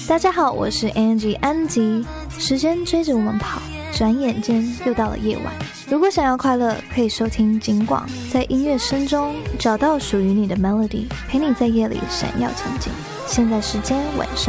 大家好，我是 Angie 安吉。时间追着我们跑，转眼间又到了夜晚。如果想要快乐，可以收听警广，在音乐声中找到属于你的 melody， 陪你在夜里闪耀前进。现在时间晚上